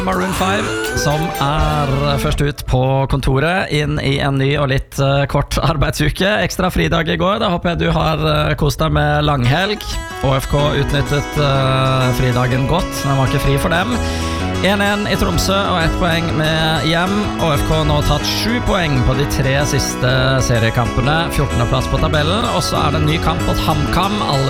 Maroon 5, som først ut på kontoret, inn i en ny og litt kort arbeidsuke. Ekstra fridag i går, da håper jeg du har kost deg med langhelg. ÅFK utnyttet fridagen godt, den var ikke fri for dem. 1-1 i Tromsø og 1 poeng med hjem. ÅFK nå tatt 7 poeng på de 3 siste seriekampene, 14. plass på tabellen. Og så det en ny kamp mot HamKam